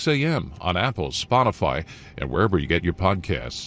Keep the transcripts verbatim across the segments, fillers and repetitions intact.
six a.m. on Apple, Spotify, and wherever you get your podcasts.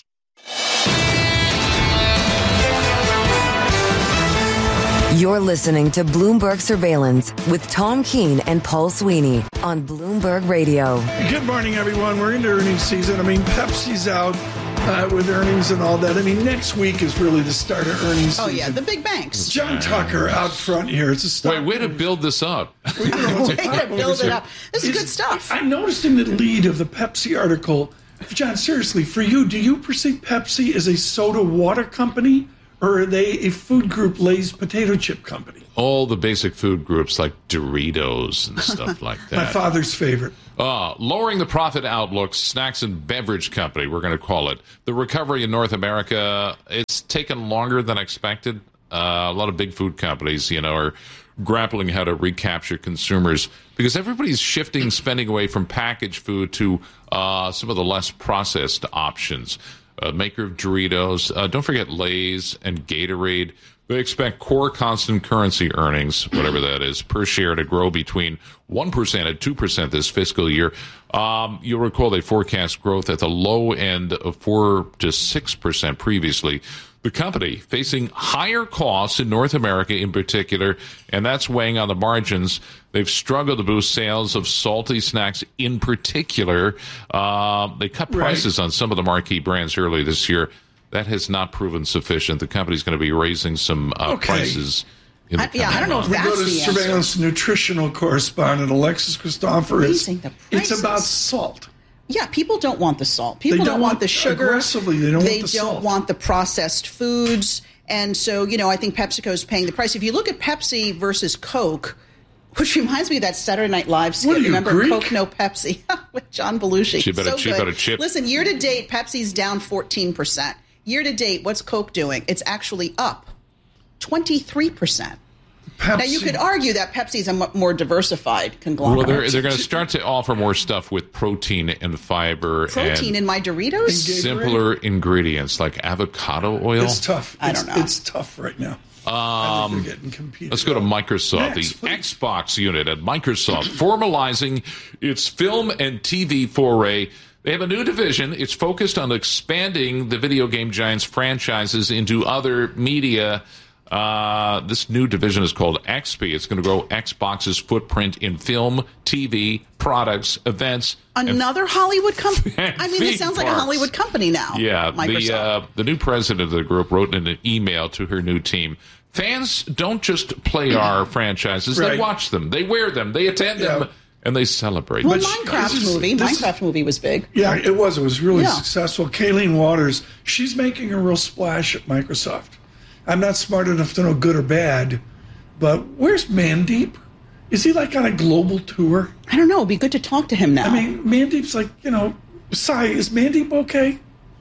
You're listening to Bloomberg Surveillance with Tom Keene and Paul Sweeney on Bloomberg Radio. Good morning, everyone. We're into earnings season. I mean, Pepsi's out uh, with earnings and all that. I mean, next week is really the start of earnings season. Oh, yeah, the big banks. John Tucker out front here. It's a start. Wait, way to build this up. Way to build it up. This is good stuff. I noticed in the lead of the Pepsi article, John, seriously, for you, do you perceive Pepsi as a soda water company? Or are they a food group, Lay's potato chip company? All the basic food groups like Doritos and stuff like that. My father's favorite. Uh, lowering the profit outlook, snacks and beverage company, we're going to call it. The recovery in North America, it's taken longer than expected. Uh, a lot of big food companies, you know, are grappling how to recapture consumers because everybody's shifting spending away from packaged food to uh, some of the less processed options. Uh, maker of Doritos. Uh, don't forget Lay's and Gatorade. They expect core constant currency earnings, whatever that is, per share to grow between one percent and two percent this fiscal year. Um, you'll recall they forecast growth at the low end of four to six percent previously. The company facing higher costs in North America in particular, and that's weighing on the margins. They've struggled to boost sales of salty snacks in particular. Uh, they cut prices right. on some of the marquee brands early this year. That has not proven sufficient. The company's going to be raising some uh, okay. prices. In the I, yeah, I don't know if we that's go to the surveillance answer. Nutritional correspondent Alexis Christoforous. It's about salt. Yeah, people don't want the salt. People don't don't, want want the sugar. Aggressively, they don't they want the don't salt. want the processed foods. And so, you know, I think PepsiCo is paying the price. If you look at Pepsi versus Coke, which reminds me of that Saturday Night Live skit. What are you, Remember Greek? Coke, no Pepsi with John Belushi. She better, so she good. better chip. Listen, year to date, Pepsi's down fourteen percent. Year to date, what's Coke doing? It's actually up twenty-three percent. Pepsi. Now, you could argue that Pepsi's a m- more diversified conglomerate. Well, they're, they're going to start to offer more stuff with protein and fiber. Protein and in my Doritos? simpler ingredients like avocado oil. It's tough. I It's, don't know. It's tough right now. Um, I think they're getting competed. Let's go to Microsoft, Next, the please. Xbox unit at Microsoft, formalizing its film and T V foray. They have a new division. It's focused on expanding the video game giant's franchises into other media. Uh, this new division is called X P. It's going to grow Xbox's footprint in film, T V, products, events. Another and, Hollywood company? and I mean, it sounds like a parks. Hollywood company now. Yeah, Microsoft. the uh, the new president of the group wrote in an email to her new team. Fans don't just play our franchises; Right. they watch them, they wear them, they attend Yeah. them, and they celebrate. well, them. Minecraft this is- movie. this- Minecraft movie was big. Yeah, it was. It was really Yeah. successful. Kayleen Waters, she's making a real splash at Microsoft. I'm not smart enough to know good or bad, but where's Mandeep? Is he like on a global tour? I don't know. It'd be good to talk to him now. I mean, Mandeep's like, you know, Sai, is Mandeep okay?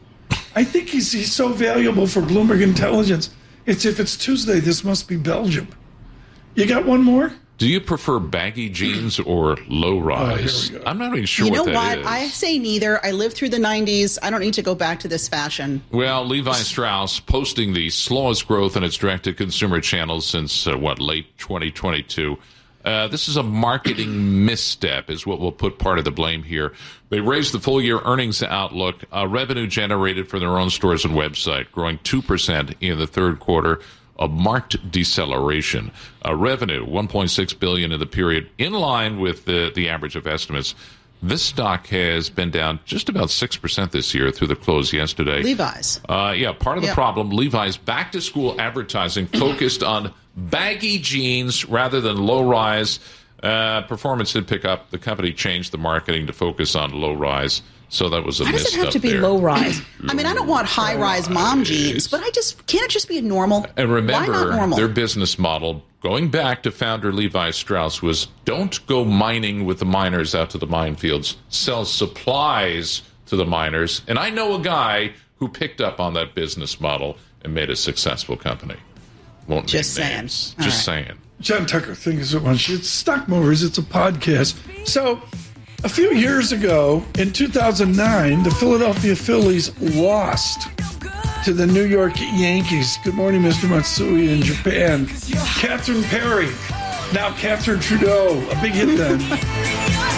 I think he's he's so valuable for Bloomberg Intelligence. It's if it's Tuesday, this must be Belgium. You got one more? Do you prefer baggy jeans or low rise? Oh, here we go. I'm not even sure you know what that what? is. I say neither. I lived through the nineties. I don't need to go back to this fashion. Well, Levi Strauss posting the slowest growth in its direct-to-consumer channels since, uh, what, late twenty twenty-two. Uh, this is a marketing misstep is what we'll put part of the blame here. They raised the full-year earnings outlook, uh, revenue generated for their own stores and website, growing two percent in the third quarter, a marked deceleration. Uh, revenue, one point six billion dollars in the period, in line with the, the average of estimates. This stock has been down just about six percent this year through the close yesterday. Levi's. Uh, yeah, part of the Yep. problem, Levi's back-to-school advertising focused on baggy jeans rather than low-rise. Uh, performance did pick up. The company changed the marketing to focus on low-rise, so that was a Why does it misstep have to be there. low rise? I mean, I don't want high rise mom Low-rise. jeans, but I just can't it just be normal? And Why remember, not normal? their business model, going back to founder Levi Strauss, was don't go mining with the miners out to the minefields. Sell supplies to the miners. And I know a guy who picked up on that business model and made a successful company. Won't Just name saying. names. All Just right. saying. John Tucker thinks it once. It's Stock Movers. It's a podcast. So, a few years ago, in two thousand nine, the Philadelphia Phillies lost to the New York Yankees. Good morning, Mister Matsui in Japan. Catherine Perry, now Catherine Trudeau, a big hit then.